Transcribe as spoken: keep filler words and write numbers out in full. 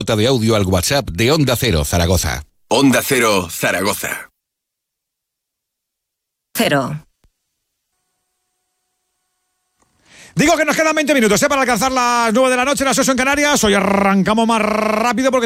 Nota de audio al WhatsApp de Onda Cero Zaragoza. Onda Cero Zaragoza. Cero. Digo que nos quedan veinte minutos ¿eh? para alcanzar las nueve de la noche, las ocho en Canarias. Hoy arrancamos más rápido porque